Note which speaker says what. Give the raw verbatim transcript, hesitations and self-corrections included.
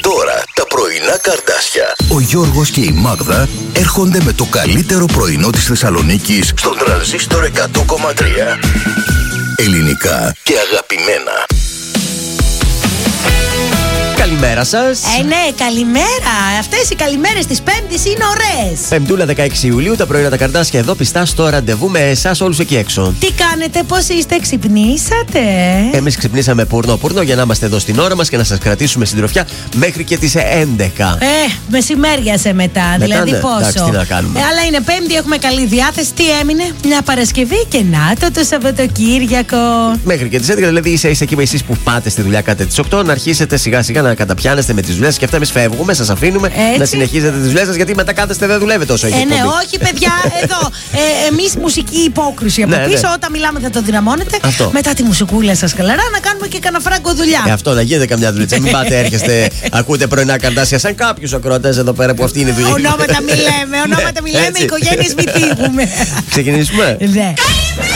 Speaker 1: τώρα τα πρωινά Καρδάσια. Ο Γιώργος και η Μάγδα έρχονται με το καλύτερο πρωινό της Θεσσαλονίκης στον Τρανζίστορ εκατό κόμμα τρία. Ελληνικά και αγαπημένα.
Speaker 2: Καλημέρα σας.
Speaker 3: Ε, ναι, καλημέρα. Αυτές οι καλημέρες της Πέμπτης είναι ωραίες.
Speaker 2: Πεμπτούλα δεκαέξι Ιουλίου, τα πρωινά τα Καρδάσια εδώ πιστά στο ραντεβού με εσάς όλους εκεί έξω.
Speaker 3: Τι κάνετε, πώς είστε, ξυπνήσατε?
Speaker 2: Εμείς ξυπνήσαμε πουρνό-πουρνό για να είμαστε εδώ στην ώρα μας και να σας κρατήσουμε συντροφιά μέχρι και τις έντεκα.
Speaker 3: Ε, μεσημέριασε μετά,
Speaker 2: μετά
Speaker 3: δηλαδή
Speaker 2: ναι,
Speaker 3: πόσο.
Speaker 2: Εντάξει, τι να κάνουμε.
Speaker 3: Ε, αλλά είναι Πέμπτη, έχουμε καλή διάθεση. Τι έμεινε? Μια Παρασκευή και να το το Σαββατοκύριακο.
Speaker 2: Μέχρι και τις έντεκα, δηλαδή ίσα ίσα εκεί εσείς που πάτε στη δουλειά κατά τις οκτώ, να αρχίσετε σιγά σιγά να καταπιάνεστε με τις δουλειές και αυτά. Εμείς φεύγουμε, σας αφήνουμε
Speaker 3: έτσι
Speaker 2: να συνεχίζετε τις δουλειές σας, γιατί μετά κάθεστε δεν δουλεύετε τόσο.
Speaker 3: Ε, ναι, όχι, παιδιά, εδώ. Ε, Εμείς μουσική υπόκριση από
Speaker 2: ναι,
Speaker 3: πίσω.
Speaker 2: ναι.
Speaker 3: Όταν μιλάμε θα το δυναμώνετε.
Speaker 2: Αυτό.
Speaker 3: Μετά τη μουσικούλα σας χαλαρά να κάνουμε και κανένα φράγκο δουλειά.
Speaker 2: Ε, αυτό να γίνεται καμιά δουλειά. Μην πάτε, έρχεστε, ακούτε πρωινά Καρδάσια σαν κάποιους ακροατές εδώ πέρα που αυτή είναι η δουλειά.
Speaker 3: Ονόματα μη λέμε, ονόματα μη λέμε, οικογένειες μη θίγουμε.
Speaker 2: Ξεκινήσουμε.
Speaker 3: Ναι.